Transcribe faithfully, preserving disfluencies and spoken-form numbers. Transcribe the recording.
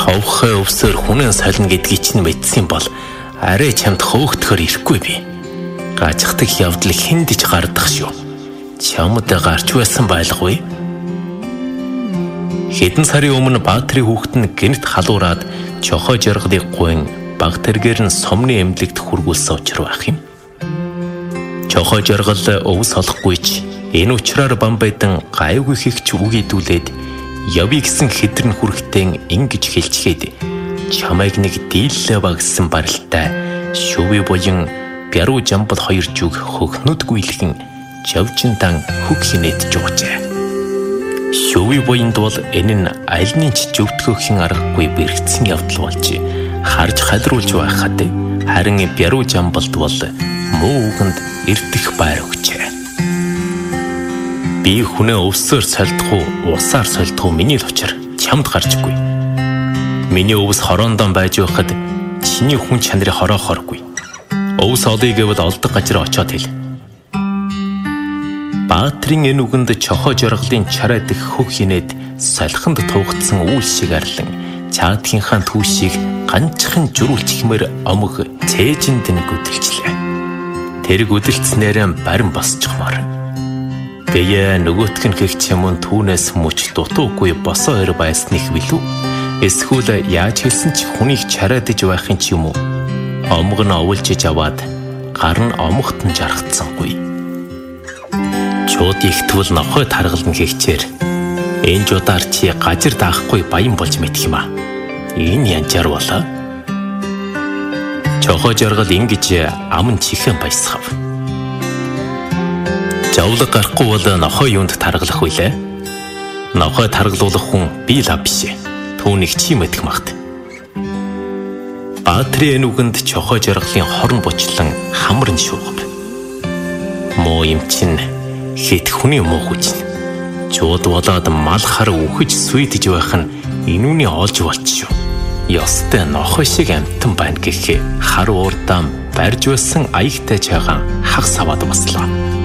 Ховхой өвсөөр хүнэн солино гэдгийг чинь мэдсэн бол арай чамд хөөгдөхөр ирэхгүй би. Гажигдаг явдал хэндэж гардах шүү. Чамд гарч байсан байлгүй. Хэдэн сарын өмнө Баатрийн хүүхэд нь гэнэт халуураад чохоо жаргалыг гуйн баг тэргээр нь сомны эмнэлэгт хүргүүлсэн учраа байх юм. Чохоо жаргал өвс олохгүй ч энэ учраар Бамбайдан гайгүй хэгч үг идүүлээд явъя гэсэн хэдрэн хүрхтэн ингэж хэлчихэд чамайг нэг дийллээ багсан барилтай шүви буян Бяруу Жамбал хоёр зүг хөхнөдгүй илхэн жавжинтан хөг хинээд жуужээ. Шүви буянд бол энэ нь альны ч зөвтгөхийн аргагүй бэрхцэн явдал болж харж халруулж байхад харин Бяруу Жамбалд бол муу үгэнд эрдэх байр өгчээ. Би хүнээ өвсөөр сольдох уу, усаар сольдох уу миний л учир чамд гарчгүй. Миний өвс хороондон байж байхад чиний хүн чанарын хороохоргүй. Өвс олъё гэвэл олдог газар очоод хэл. Баатрийн энэ үгэнд чохоо жаргалын чараад их хөг хинээд солихонд тугдсан үйл шиг арлан Чаадхийнхаа түүшийг ганцхан журүүлчихмээр омог цээжинд нь гүдэлчлээ. Тэр гүдэлцснээр барин босчихмоор. Гээ нөгөөтг нь гихч юм түүнээс мөч дутуугүй босоо өр байсныг билүү? Эсвэл яаж хэлсэн ч хүнийг чарайдаж байхын ч юм уу? Омог нь овулжиж аваад гар нь омогт нь жаргацсангүй. Чууд ихтвэл нохой таргална гихчээр энэ жудаар чи гажир даахгүй баян болж мэдх юм аа. Энэ янчаар болоо. Чохоо жаргал ингэж аман чихэн баясгав. Жавлаг гарахгүй бол нохой юунд таргалах вүлээ? Нохой таргалуулах хүн би л биш. Түүнийг чи мэдэх магт. Баатрийн үгэнд чохоо жаргалын хорн бучлан хамар нь шуугав. Муу юм чин хит хүний муу хүчин. Чууд болоод мал хар үхэж сүйдэж байх нь инүүний олж болчихшоо. Ёстой нохой шиг амтан байна гэхээ хар уурдаан барьж байсан аягтай чагаан хагас аваад баслаа.